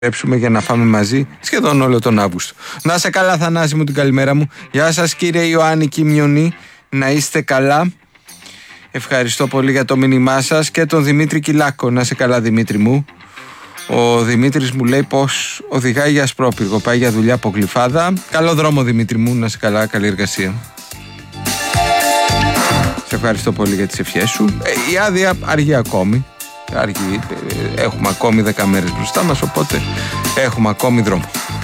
επιστρέψουμε για να φάμε μαζί σχεδόν όλο τον Αύγουστο. Να είσαι καλά, Θανάση μου, την καλημέρα μου. Γεια σας, κύριε Ιωάννη Κιμιονή. Να είστε καλά. Ευχαριστώ πολύ για το μήνυμά σας και τον Δημήτρη Κυλάκο. Να είσαι καλά, Δημήτρη μου. Ο Δημήτρης μου λέει πως οδηγάει για Ασπρόπυργο, πάει για δουλειά από Γλυφάδα. Καλό δρόμο, Δημήτρη μου, να είσαι καλά, καλή εργασία. Σε ευχαριστώ πολύ για τις ευχές σου. Η άδεια αργεί ακόμη. Έχουμε ακόμη 10 μέρες μπροστά μας, οπότε έχουμε ακόμη δρόμο.